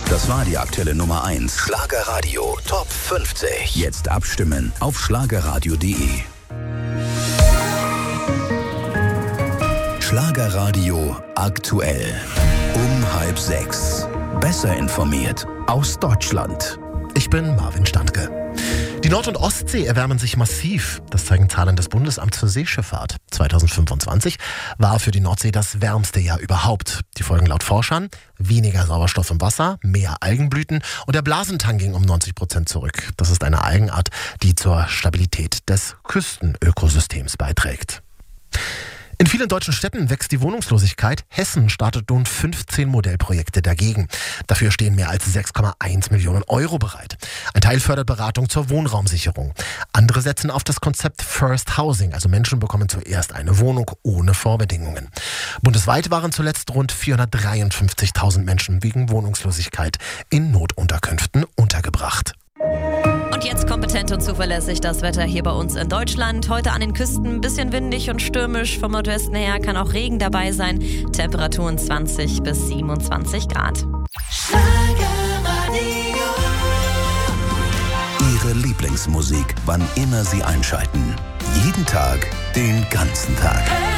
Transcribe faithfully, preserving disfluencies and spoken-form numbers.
Das war die aktuelle Nummer eins. Schlagerradio Top fünfzig. Jetzt abstimmen auf schlagerradio punkt de. Schlagerradio aktuell. Um halb sechs. Besser informiert aus Deutschland. Ich bin Marvin Standke. Die Nord- und Ostsee erwärmen sich massiv. Das zeigen Zahlen des Bundesamts für Seeschifffahrt. zweitausendfünfundzwanzig war für die Nordsee das wärmste Jahr überhaupt. Die Folgen laut Forschern: weniger Sauerstoff im Wasser, mehr Algenblüten und der Blasentang ging um neunzig Prozent zurück. Das ist eine Algenart, die zur Stabilität des Küstenökosystems beiträgt. In vielen deutschen Städten wächst die Wohnungslosigkeit. Hessen startet nun fünfzehn Modellprojekte dagegen. Dafür stehen mehr als sechs Komma eins Millionen Euro bereit. Ein Teil fördert Beratung zur Wohnraumsicherung. Andere setzen auf das Konzept First Housing, also Menschen bekommen zuerst eine Wohnung ohne Vorbedingungen. Bundesweit waren zuletzt rund vierhundertdreiundfünfzigtausend Menschen wegen Wohnungslosigkeit in Notunterkünften untergebracht. Und jetzt kompetent und zuverlässig das Wetter hier bei uns in Deutschland. Heute an den Küsten ein bisschen windig und stürmisch. Vom Nordwesten her kann auch Regen dabei sein. Temperaturen zwanzig bis siebenundzwanzig Grad. Ihre Lieblingsmusik, wann immer Sie einschalten. Jeden Tag, den ganzen Tag.